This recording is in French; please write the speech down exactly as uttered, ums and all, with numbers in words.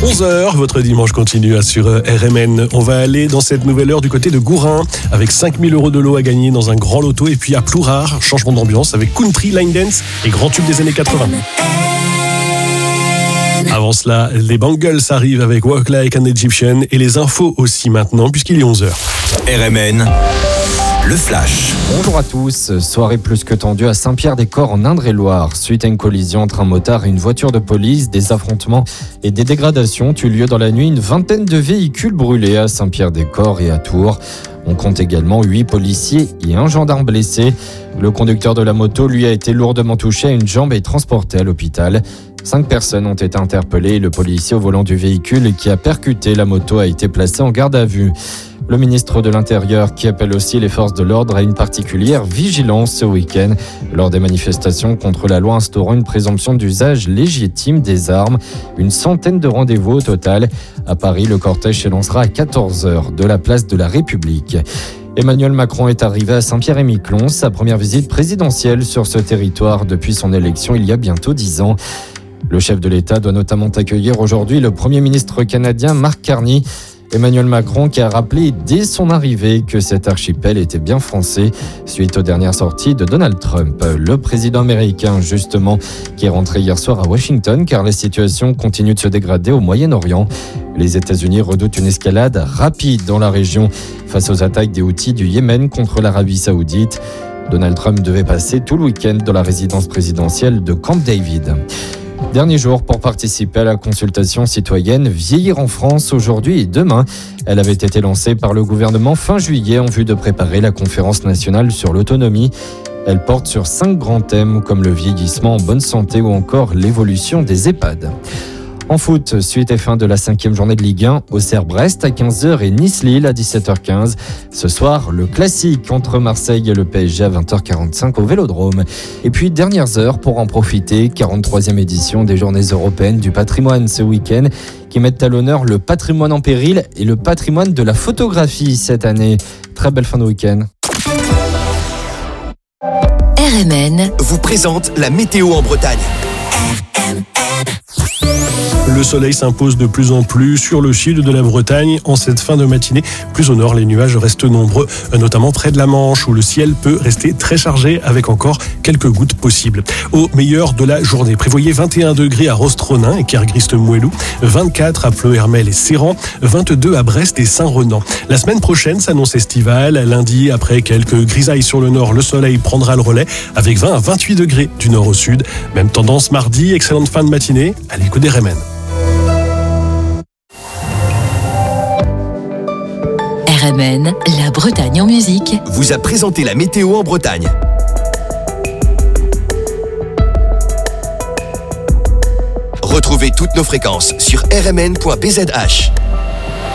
onze heures, votre dimanche continue sur R M N. On va aller dans cette nouvelle heure du côté de Gourin avec cinq mille euros de lot à gagner dans un grand loto. Et puis à Plourard, changement d'ambiance avec country, line dance et grand tube des années quatre-vingts. Avant cela, les Bangles arrivent avec Walk Like an Egyptian et les infos aussi maintenant puisqu'il est onze heures. R M N, le flash. Bonjour à tous. Soirée plus que tendue à Saint-Pierre-des-Corps en Indre-et-Loire. Suite à une collision entre un motard et une voiture de police, des affrontements et des dégradations ont eu lieu dans la nuit. Une vingtaine de véhicules brûlés à Saint-Pierre-des-Corps et à Tours. On compte également huit policiers et un gendarme blessé. Le conducteur de la moto, lui, a été lourdement touché à une jambe et transporté à l'hôpital. Cinq personnes ont été interpellées. Le policier au volant du véhicule qui a percuté la moto a été placé en garde à vue. Le ministre de l'Intérieur qui appelle aussi les forces de l'ordre à une particulière vigilance ce week-end lors des manifestations contre la loi instaurant une présomption d'usage légitime des armes. Une centaine de rendez-vous au total. À Paris, le cortège s'élancera à quatorze heures de la place de la République. Emmanuel Macron est arrivé à Saint-Pierre-et-Miquelon, sa première visite présidentielle sur ce territoire depuis son élection il y a bientôt dix ans. Le chef de l'État doit notamment accueillir aujourd'hui le Premier ministre canadien Mark Carney. Emmanuel Macron qui a rappelé dès son arrivée que cet archipel était bien français suite aux dernières sorties de Donald Trump. Le président américain justement qui est rentré hier soir à Washington car la situation continue de se dégrader au Moyen-Orient. Les États-Unis redoutent une escalade rapide dans la région face aux attaques des Houthis du Yémen contre l'Arabie Saoudite. Donald Trump devait passer tout le week-end dans la résidence présidentielle de Camp David. Dernier jour pour participer à la consultation citoyenne Vieillir en France aujourd'hui et demain. Elle avait été lancée par le gouvernement fin juillet en vue de préparer la conférence nationale sur l'autonomie. Elle porte sur cinq grands thèmes comme le vieillissement en bonne santé ou encore l'évolution des EHPAD. En foot, suite et fin de la cinquième journée de Ligue un, Auxerre-Brest à quinze heures et Nice-Lille à dix-sept heures quinze. Ce soir, le classique entre Marseille et le P S G à vingt heures quarante-cinq au Vélodrome. Et puis, dernières heures pour en profiter, quarante-troisième édition des Journées européennes du patrimoine ce week-end qui mettent à l'honneur le patrimoine en péril et le patrimoine de la photographie cette année. Très belle fin de week-end. R M N vous présente la météo en Bretagne. Le soleil s'impose de plus en plus sur le sud de la Bretagne en cette fin de matinée. Plus au nord, les nuages restent nombreux, notamment près de la Manche où le ciel peut rester très chargé avec encore quelques gouttes possibles. Au meilleur de la journée, prévoyez vingt et un degrés à Rostronin et Kergrist-Moellou, vingt-quatre à Pleuhermel et Serran, vingt-deux à Brest et Saint-Renan. La semaine prochaine s'annonce estivale. Lundi, après quelques grisailles sur le nord, le soleil prendra le relais avec vingt à vingt-huit degrés du nord au sud. Même tendance mardi, excellente fin de matinée à l'écoute des R M N. R M N, la Bretagne en musique, vous a présenté la météo en Bretagne. Retrouvez toutes nos fréquences sur r m n point b z h.